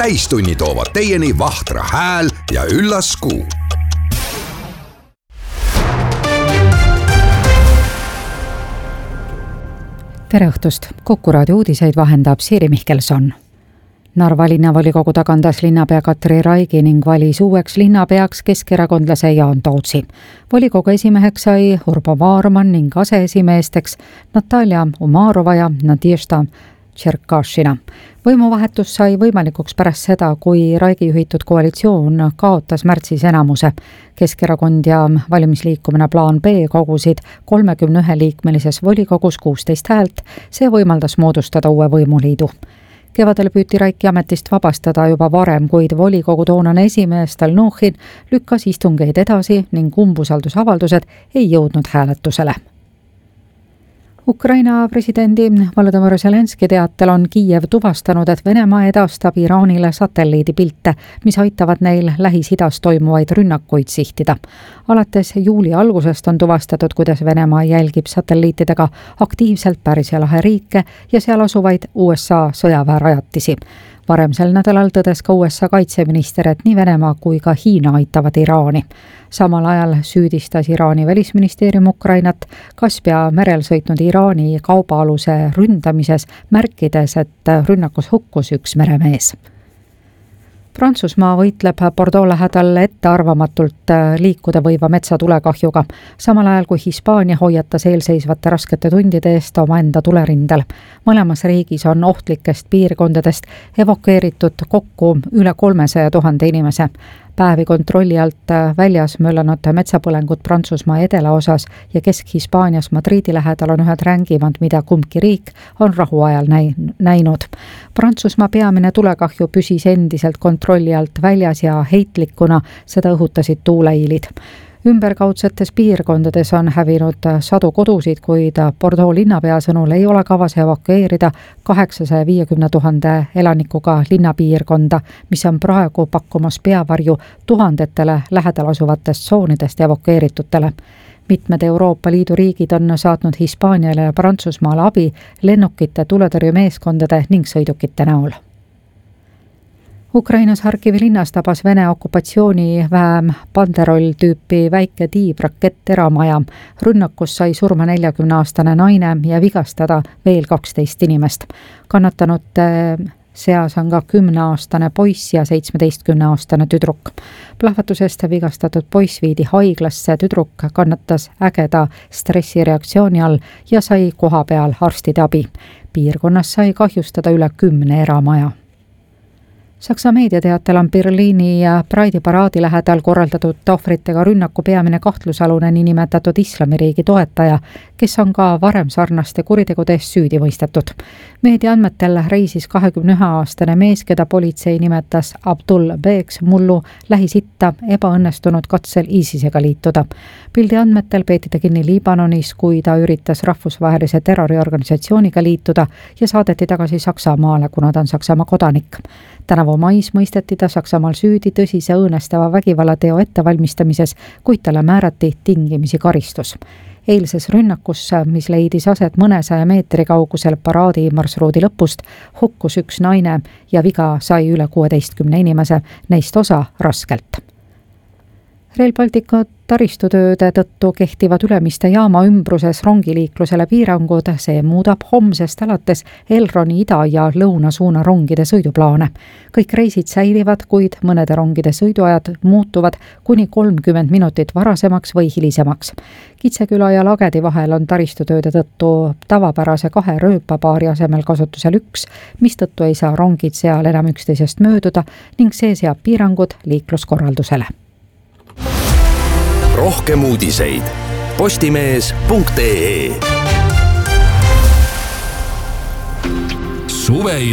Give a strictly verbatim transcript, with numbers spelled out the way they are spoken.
täistunni toovad teieni Vahtra hääl ja üllas kuu. Tere õhtust! Kuku raadio uudiseid vahendab Siiri Mihkelson. Narva linnavolikogu tagandas linnapea Katri Raigi ning valis uueks linnapeaks keskerakondlase Jaan Tootsi. Volikogu esimeheks sai Urbo Vaarman ning aseesimeesteks Natalja Umarova ja Nadježda Tšerkašina. Võimuvahetus sai võimalikuks pärast seda, kui Raigi juhitud koalitsioon kaotas märtsis enamuse. Keskerakond ja valimisliikumine Plaan B kogusid kolmekümne ühe liikmelises volikogus kuusteist häält, see võimaldas moodustada uue võimuliidu. Kevadel püüti Raiki ametist vabastada juba varem, kuid volikogu toonane esimees Stalnuhhin lükkas istungeid edasi ning umbusaldusavaldused ei jõudnud hääletusele. Ukraina presidendi Volodymyr Zelenski teatel on Kiiev tuvastanud, et Venemaa edastab Iraanile satelliidipilte, mis aitavad neil Lähis-Idas toimuvaid rünnakuid sihtida. Alates juuli algusest on tuvastatud, kuidas Venemaa jälgib satelliitidega aktiivselt Pärsia lahe riike ja seal asuvaid U S A sõjaväerajatisi. Varem sel nädalal tõdes ka U S A kaitseminister, et nii Venemaa kui ka Hiina aitavad Iraani. Samal ajal süüdistas Iraani välisministeerium Ukrainat Kaspia merel sõitnud Iraani kaubaaluse ründamises, märkides, et rünnakus hukkus üks meremees. Prantsusmaa võitleb Bordeaux lähedal ettearvamatult liikuda võiva metsatulekahjuga, samal ajal kui Hispaania hoiatas eelseisvate raskete tundide eest oma enda tulerindel. Mõlemas riigis on ohtlikest piirkondadest evakueeritud kokku üle kolmesaja tuhande inimese. Päevi kontrolli alt väljas möllanud metsapõlengud Prantsusmaa edelaosas ja Kesk-Hispaanias Madridi lähedal on ühed rängimad, mida kumbki riik on rahuajal näinud. Prantsusmaa peamine tulekahju püsis endiselt kontrolli alt väljas ja heitlikuna, seda õhutasid tuuleiilid. Ümberkaudsetes piirkondades on hävinud sadu kodusid, kuid Bordeaux linnapea sõnul ei ole kavas evakueerida kaheksasaja viiekümne tuhande elanikuga linnapiirkonda, mis on praegu pakkumas peavarju tuhandetele lähedal asuvatest tsoonidest evakueeritutele. Mitmed Euroopa Liidu riigid on saatnud Hispaaniale ja Prantsusmaale abi lennukite, tuletõrjemeeskondade ning sõidukite näol. Ukrainas Harkivi linnas tabas Vene okupatsiooniväem Banderol tüüpi väike tiibrakett eramaja. Rünnakus sai surma neljakümneaastane naine ja vigastada veel kaksteist inimest. Kannatanud seas on ka kümneaastane poiss ja seitsmeteistkümneaastane tüdruk. Plahvatusest vigastatud poiss viidi haiglasse, tüdruk kannatas ägeda stressireaktsiooni all ja sai koha peal arstide abi. Piirkonnas sai kahjustada üle kümne eramaja. Saksa meediateatel on Berliini ja Pride paraadi lähedal korraldatud ohvritega rünnaku peamine kahtlusalune niinimetatud islamiriigi toetaja, kes on ka varem sarnaste kuritegude eest süüdi mõistetud. Meedia andmetel reisis kahekümne ühe aastane mees, keda politsei nimetas Abdul Beeks mullu Lähis-Itta ebaõnnestunud katsel ISISega liituda. Pildi andmetel peeti ta kinni Liibanonis, kui ta üritas rahvusvahelise terroriorganisatsiooniga liituda ja saadeti tagasi Saksamaale, kuna ta on Saksamaa kodanik. Tänavu mais mõisteti ta Saksamaal süüdi tõsise õõnestava vägivallateo ettevalmistamises, kuid talle määrati tingimisi karistus. Eilses rünnakus, mis leidis aset mõnesaja meetri kaugusel paraadi marsruudi lõpust, hukkus üks naine ja viga sai üle kuueteistkümne inimese, neist osa raskelt. Rail Baltica taristutööde tõttu kehtivad Ülemiste jaama ümbruses rongiliiklusele piirangud, see muudab homsest alates Elroni ida- ja lõunasuuna rongide sõiduplaane. Kõik reisid säilivad, kuid mõnede rongide sõiduajad muutuvad kuni kolmkümmend minutit varasemaks või hilisemaks. Kitseküla ja Lagedi vahel on taristutööde tõttu tavapärase kahe rööpapaari asemel kasutusel üks, mistõttu ei saa rongid seal enam üksteisest mööduda ning see seab piirangud liikluskorraldusele. Rohkem uudiseid postimees punkt ee. Suve